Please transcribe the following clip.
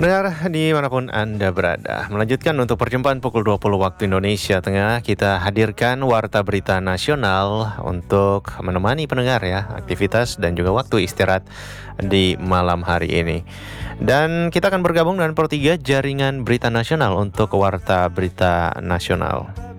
Pendengar dimanapun Anda berada, melanjutkan untuk perjumpaan pukul 20 waktu Indonesia Tengah, kita hadirkan Warta Berita Nasional untuk menemani pendengar ya, aktivitas dan juga waktu istirahat di malam hari ini. Dan kita akan bergabung dengan Pro 3 Jaringan Berita Nasional untuk Warta Berita Nasional.